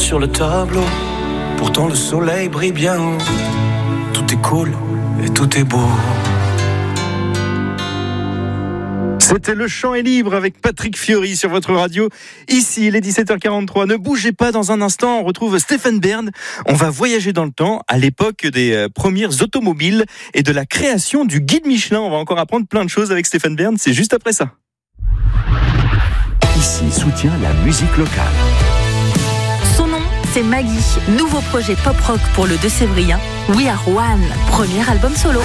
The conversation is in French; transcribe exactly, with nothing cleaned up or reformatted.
sur le tableau. Pourtant le soleil brille bien haut. Tout est cool et tout est beau. C'était Le Chant est libre avec Patrick Fiori sur votre radio. Ici, il est dix-sept heures quarante-trois. Ne bougez pas, dans un instant, on retrouve Stéphane Bern. On va voyager dans le temps, à l'époque des premières automobiles et de la création du guide Michelin. On va encore apprendre plein de choses avec Stéphane Bern. C'est juste après ça. Ici soutient la musique locale. Son nom, c'est Maggie. Nouveau projet pop-rock pour le Deux-Sévrien. We Are One, premier album solo.